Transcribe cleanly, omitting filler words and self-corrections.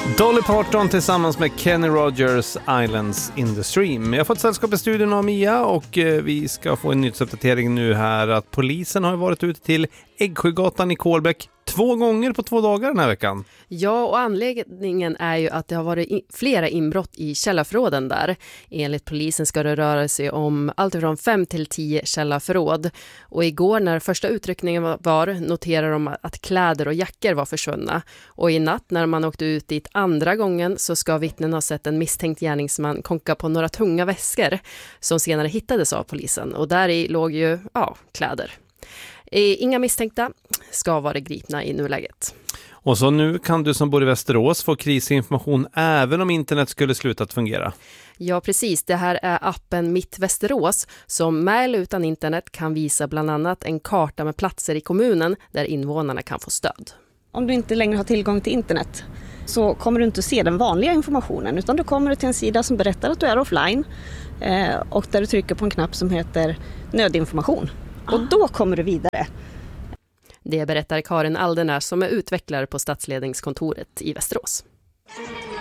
Dolly Parton tillsammans med Kenny Rogers, Islands in the Stream. Jag har fått sällskap i studion av Mia och vi ska få en nyhetsuppdatering nu här att polisen har varit ute till Äggsjögatan i Kolbäck 2 gånger på 2 dagar den här veckan. Ja, och anledningen är ju att det har varit flera inbrott i källarförråden där. Enligt polisen ska det röra sig om allt från 5 till 10 källarförråd. Och igår när första utryckningen var noterade de att kläder och jackor var försvunna. Och i natt när man åkte ut dit andra gången så ska vittnen ha sett en misstänkt gärningsman konka på några tunga väskor som senare hittades av polisen. Och där i låg ju kläder. Inga misstänkta ska vara gripna i nuläget. Och så nu kan du som bor i Västerås få krisinformation även om internet skulle sluta att fungera. Ja, precis. Det här är appen Mitt Västerås som med eller utan internet kan visa bland annat en karta med platser i kommunen där invånarna kan få stöd. Om du inte längre har tillgång till internet så kommer du inte se den vanliga informationen utan du kommer till en sida som berättar att du är offline och där du trycker på en knapp som heter nödinformation. Och då kommer du vidare. Det berättar Karin Aldenäs som är utvecklare på stadsledningskontoret i Västerås.